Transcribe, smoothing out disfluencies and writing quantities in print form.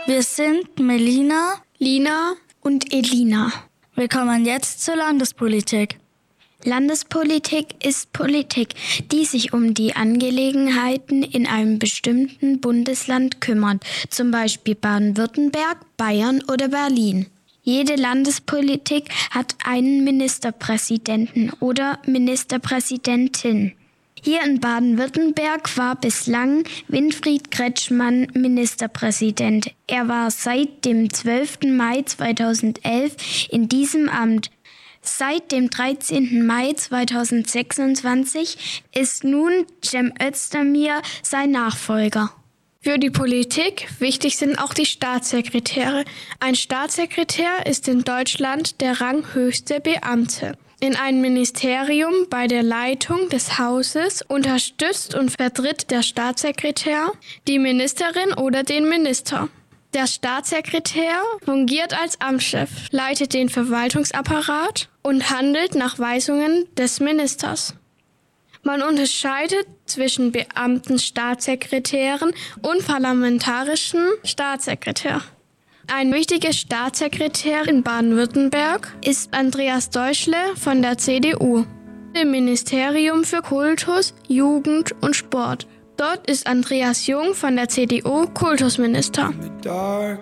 Wir sind Melina, Lina und Elina. Wir kommen jetzt zur Landespolitik. Landespolitik ist Politik, die sich um die Angelegenheiten in einem bestimmten Bundesland kümmert, zum Beispiel Baden-Württemberg, Bayern oder Berlin. Jede Landespolitik hat einen Ministerpräsidenten oder Ministerpräsidentin. Hier in Baden-Württemberg war bislang Winfried Kretschmann Ministerpräsident. Er war seit dem 12. Mai 2011 in diesem Amt. Seit dem 13. Mai 2026 ist nun Cem Özdemir sein Nachfolger. Für die Politik wichtig sind auch die Staatssekretäre. Ein Staatssekretär ist in Deutschland der ranghöchste Beamte. In einem Ministerium bei der Leitung des Hauses unterstützt und vertritt der Staatssekretär die Ministerin oder den Minister. Der Staatssekretär fungiert als Amtschef, leitet den Verwaltungsapparat und handelt nach Weisungen des Ministers. Man unterscheidet zwischen Beamten-Staatssekretären und parlamentarischen Staatssekretär. Ein wichtiger Staatssekretär in Baden-Württemberg ist Andreas Deuschle von der CDU im Ministerium für Kultus, Jugend und Sport. Dort ist Andreas Jung von der CDU Kultusminister.